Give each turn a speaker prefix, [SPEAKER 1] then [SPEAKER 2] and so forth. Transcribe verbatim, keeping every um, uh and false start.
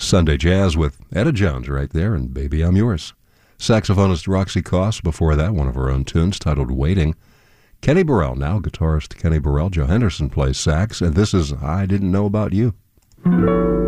[SPEAKER 1] Sunday Jazz with Etta Jones right there, and Baby I'm Yours. Saxophonist Roxy Coss, before that, one of her own tunes titled Waiting. Kenny Burrell, now guitarist Kenny Burrell. Joe Henderson plays sax, and this is I Didn't Know About You.